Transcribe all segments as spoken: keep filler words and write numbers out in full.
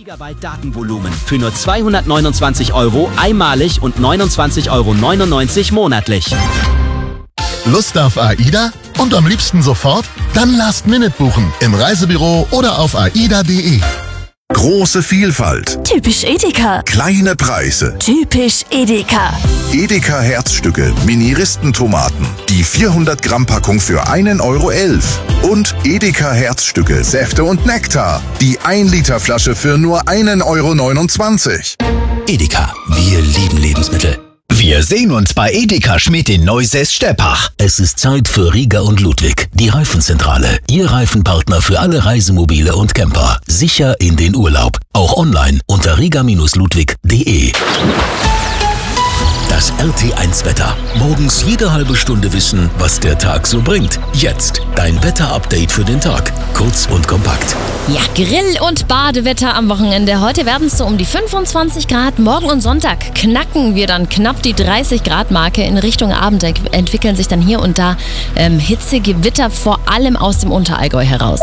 Gigabyte Datenvolumen für nur zweihundertneunundzwanzig Euro einmalig und neunundzwanzig Euro neunundneunzig monatlich. Lust auf AIDA? Und am liebsten sofort? Dann Last Minute buchen im Reisebüro oder auf aida punkt de. Große Vielfalt. Typisch Edeka. Kleine Preise. Typisch Edeka. Edeka Herzstücke, Mini-Ristentomaten. Die vierhundert Gramm Packung für einen Euro elf. Und Edeka Herzstücke, Säfte und Nektar. Die ein Liter Flasche für nur einen Euro neunundzwanzig. Edeka, wir lieben Lebensmittel. Wir sehen uns bei Edeka Schmidt in Neusäß-Steppach. Es ist Zeit für Riga und Ludwig, die Reifenzentrale. Ihr Reifenpartner für alle Reisemobile und Camper. Sicher in den Urlaub. Auch online unter riga Bindestrich ludwig punkt de. Das R T eins Wetter. Morgens jede halbe Stunde wissen, was der Tag so bringt. Jetzt dein Wetter-Update für den Tag. Kurz und kompakt. Ja, Grill- und Badewetter am Wochenende. Heute werden es so um die fünfundzwanzig Grad. Morgen und Sonntag knacken wir dann knapp die dreißig Grad Marke. In Richtung Abend entwickeln sich dann hier und da ähm, Hitzegewitter, vor allem aus dem Unterallgäu heraus.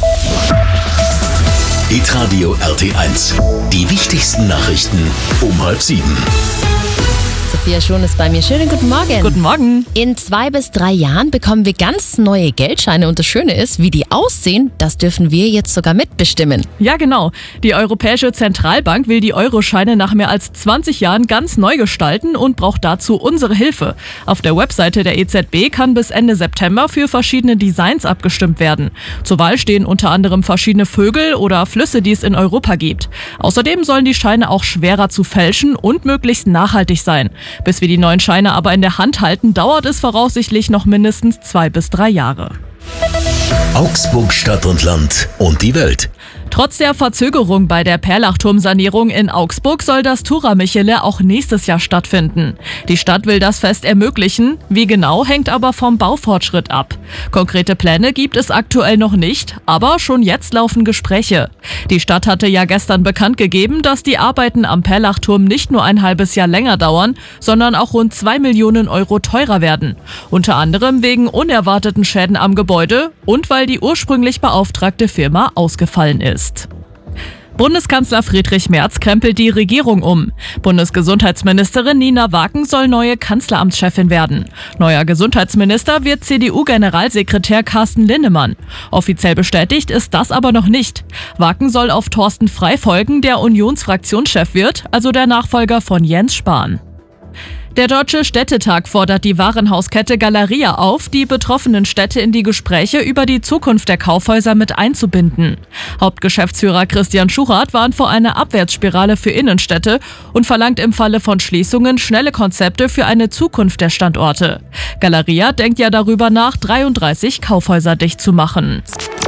Hitradio R T eins. Die wichtigsten Nachrichten um halb sieben. Sophia Schon ist bei mir. Schönen guten Morgen. Guten Morgen. In zwei bis drei Jahren bekommen wir ganz neue Geldscheine und das Schöne ist, wie die aussehen, das dürfen wir jetzt sogar mitbestimmen. Ja, genau. Die Europäische Zentralbank will die Euroscheine nach mehr als zwanzig Jahren ganz neu gestalten und braucht dazu unsere Hilfe. Auf der Webseite der E Z B kann bis Ende September für verschiedene Designs abgestimmt werden. Zur Wahl stehen unter anderem verschiedene Vögel oder Flüsse, die es in Europa gibt. Außerdem sollen die Scheine auch schwerer zu fälschen und möglichst nachhaltig sein. Bis wir die neuen Scheine aber in der Hand halten, dauert es voraussichtlich noch mindestens zwei bis drei Jahre. Augsburg Stadt und Land und die Welt. Trotz der Verzögerung bei der Perlachturmsanierung in Augsburg soll das Tura Michele auch nächstes Jahr stattfinden. Die Stadt will das Fest ermöglichen. Wie genau, hängt aber vom Baufortschritt ab. Konkrete Pläne gibt es aktuell noch nicht, aber schon jetzt laufen Gespräche. Die Stadt hatte ja gestern bekannt gegeben, dass die Arbeiten am Perlachturm nicht nur ein halbes Jahr länger dauern, sondern auch rund zwei Millionen Euro teurer werden. Unter anderem wegen unerwarteten Schäden am Gebäude und weil die ursprünglich beauftragte Firma ausgefallen ist. Bundeskanzler Friedrich Merz krempelt die Regierung um. Bundesgesundheitsministerin Nina Waken soll neue Kanzleramtschefin werden. Neuer Gesundheitsminister wird C D U-Generalsekretär Carsten Linnemann. Offiziell bestätigt ist das aber noch nicht. Waken soll auf Thorsten Frey folgen, der Unionsfraktionschef wird, also der Nachfolger von Jens Spahn. Der Deutsche Städtetag fordert die Warenhauskette Galeria auf, die betroffenen Städte in die Gespräche über die Zukunft der Kaufhäuser mit einzubinden. Hauptgeschäftsführer Christian Schuchart warnt vor einer Abwärtsspirale für Innenstädte und verlangt im Falle von Schließungen schnelle Konzepte für eine Zukunft der Standorte. Galeria denkt ja darüber nach, dreiunddreißig Kaufhäuser dicht zu machen.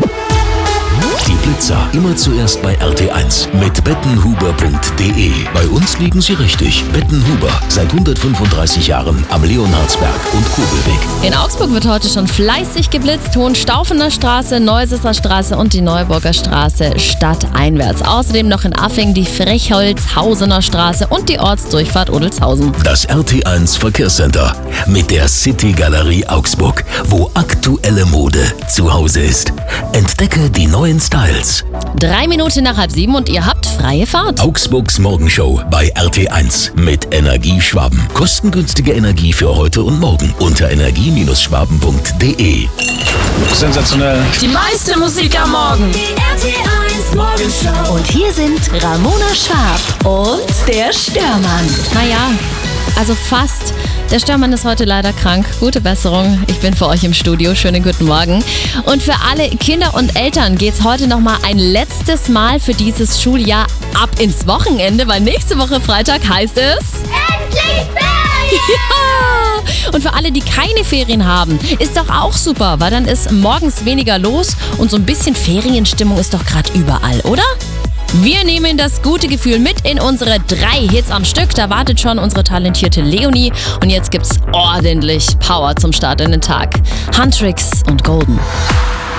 Die Blitzer immer zuerst bei R T eins mit bettenhuber punkt de. Bei uns liegen sie richtig. Bettenhuber, seit hundertfünfunddreißig Jahren am Leonhardsberg und Kurbelweg. In Augsburg wird heute schon fleißig geblitzt. Hohenstaufener Straße, Neusesser Straße und die Neuburger Straße stadteinwärts. Außerdem noch in Affing die Frechholzhausener Straße und die Ortsdurchfahrt Odelshausen. Das R T eins Verkehrscenter mit der City Galerie Augsburg, wo aktuelle Mode zu Hause ist. Entdecke die neuen Styles. Drei Minuten nach halb sieben und ihr habt freie Fahrt. Augsburgs Morgenshow bei R T eins mit Energie Schwaben. Kostengünstige Energie für heute und morgen unter energie Bindestrich schwaben punkt de. Sensationell. Die meiste Musik am Morgen. Die R T eins Morgenshow. Und hier sind Ramona Schwarb und der Störmann. Naja, also fast. Der Störmann ist heute leider krank. Gute Besserung. Ich bin für euch im Studio. Schönen guten Morgen. Und für alle Kinder und Eltern geht's heute nochmal ein letztes Mal für dieses Schuljahr ab ins Wochenende, weil nächste Woche Freitag heißt es... Endlich Ferien! Ja! Und für alle, die keine Ferien haben, ist doch auch super, weil dann ist morgens weniger los und so ein bisschen Ferienstimmung ist doch gerade überall, oder? Wir nehmen das gute Gefühl mit in unsere drei Hits am Stück. Da wartet schon unsere talentierte Leonie. Und jetzt gibt's ordentlich Power zum Start in den Tag. Huntrix und Golden.